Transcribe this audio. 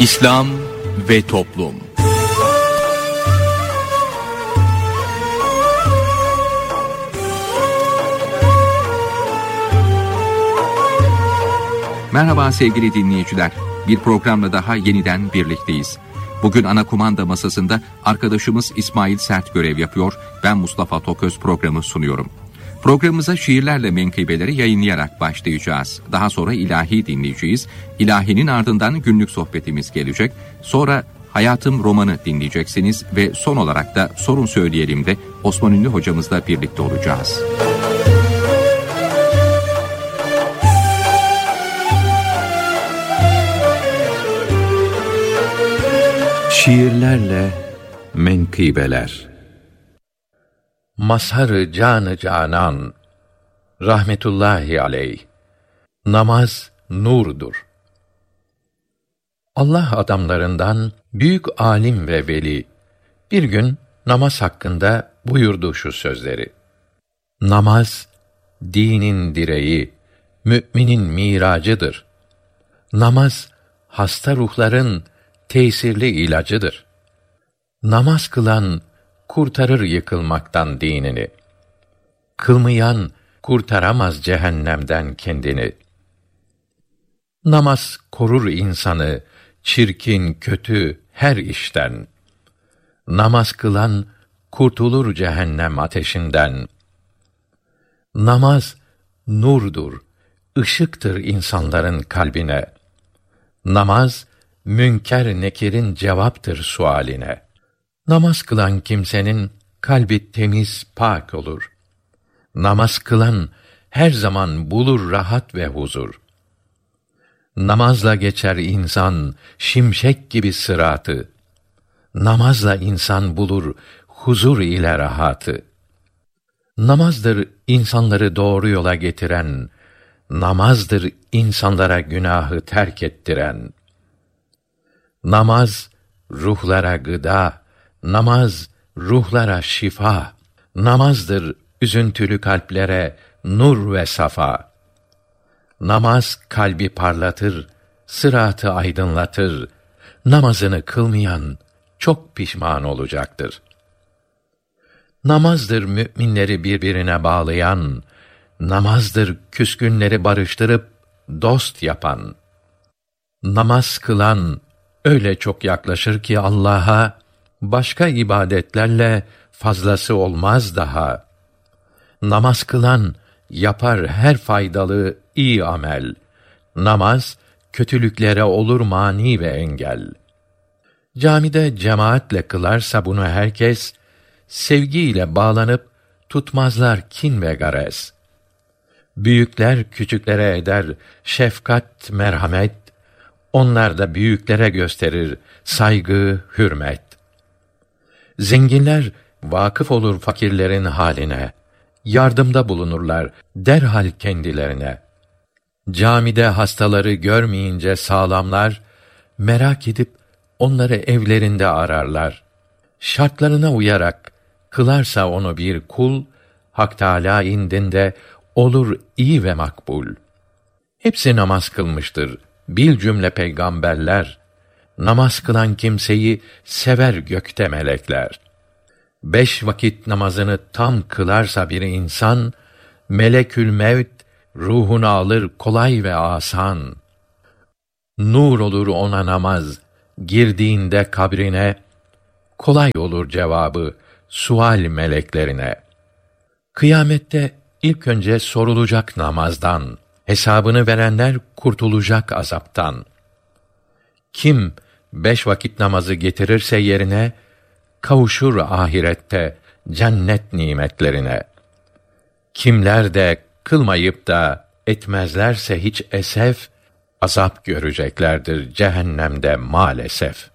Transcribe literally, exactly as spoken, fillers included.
İslam ve Toplum. Merhaba sevgili dinleyiciler. Bir programla daha yeniden birlikteyiz. Bugün ana kumanda masasında arkadaşımız İsmail Sert görev yapıyor. Ben Mustafa Toköz programı sunuyorum. Programımıza şiirlerle menkıbeleri yayınlayarak başlayacağız. Daha sonra ilahi dinleyeceğiz. İlahinin ardından günlük sohbetimiz gelecek. Sonra Hayatım romanı dinleyeceksiniz ve son olarak da Sorun Söyleyelim de Osman Ünlü hocamızla birlikte olacağız. Şiirlerle menkıbeler. Mazhar-ı can-ı canan rahmetullahi aleyh. Namaz nurdur. Allah adamlarından büyük alim ve veli bir gün namaz hakkında buyurdu şu sözleri: Namaz dinin direği, müminin miracıdır. Namaz hasta ruhların tesirli ilacıdır. Namaz kılan kurtarır yıkılmaktan dinini. Kılmayan kurtaramaz cehennemden kendini. Namaz korur insanı çirkin, kötü her işten. Namaz kılan kurtulur cehennem ateşinden. Namaz nurdur, ışıktır insanların kalbine. Namaz münker nekirin cevaptır sualine. Namaz kılan kimsenin kalbi temiz, pak olur. Namaz kılan her zaman bulur rahat ve huzur. Namazla geçer insan şimşek gibi sıratı. Namazla insan bulur huzur ile rahatı. Namazdır insanları doğru yola getiren, namazdır insanlara günahı terk ettiren. Namaz ruhlara gıda, namaz ruhlara şifa. Namazdır üzüntülü kalplere nur ve safa. Namaz kalbi parlatır, sıratı aydınlatır. Namazını kılmayan çok pişman olacaktır. Namazdır müminleri birbirine bağlayan, namazdır küskünleri barıştırıp dost yapan. Namaz kılan öyle çok yaklaşır ki Allah'a, başka ibadetlerle fazlası olmaz daha. Namaz kılan yapar her faydalı iyi amel. Namaz kötülüklere olur mani ve engel. Camide cemaatle kılarsa bunu herkes, sevgiyle bağlanıp tutmazlar kin ve gares. Büyükler küçüklere eder şefkat, merhamet. Onlar da büyüklere gösterir saygı, hürmet. Zenginler vakıf olur fakirlerin haline. Yardımda bulunurlar derhal kendilerine. Camide hastaları görmeyince sağlamlar, merak edip onları evlerinde ararlar. Şartlarına uyarak kılarsa onu bir kul, Hak Teâlâ indinde olur iyi ve makbul. Hepsi namaz kılmıştır bil cümle peygamberler. Namaz kılan kimseyi sever gökte melekler. Beş vakit namazını tam kılarsa bir insan, melekül mevt ruhunu alır kolay ve asan. Nur olur ona namaz, girdiğinde kabrine, kolay olur cevabı sual meleklerine. Kıyamette ilk önce sorulacak namazdan, hesabını verenler kurtulacak azaptan. Kim beş vakit namazı getirirse yerine, kavuşur ahirette cennet nimetlerine. Kimler de kılmayıp da etmezlerse hiç esef, azap göreceklerdir cehennemde maalesef.